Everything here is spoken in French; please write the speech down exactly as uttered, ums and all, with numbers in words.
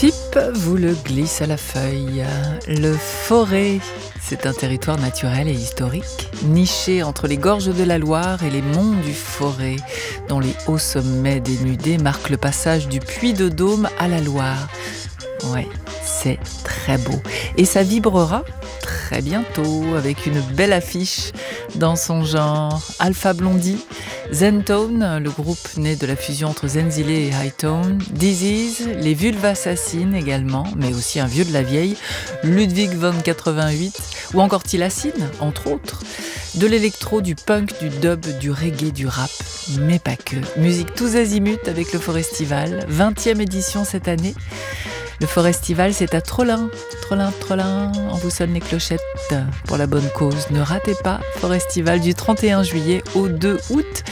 Philippe vous le glisse à la feuille. Le Forez, c'est un territoire naturel et historique, niché entre les gorges de la Loire et les monts du Forez, dont les hauts sommets dénudés marquent le passage du Puy-de-Dôme à la Loire. Ouais, c'est très beau. Et ça vibrera très bientôt avec une belle affiche dans son genre. Alpha Blondie, Zentone, le groupe né de la fusion entre Zenzile et Hightone, Disease, les Vulves Assassines également, mais aussi un vieux de la vieille, Ludwig von quatre-vingt-huit, ou encore Tilacine, entre autres. De l'électro, du punk, du dub, du reggae, du rap, mais pas que. Musique tous azimuts avec le Forestival, vingtième édition cette année. Le Forestival, c'est à Trollin. Trollin, Trollin, on vous sonne les clochettes pour la bonne cause. Ne ratez pas Forestival du trente et un juillet au deux août.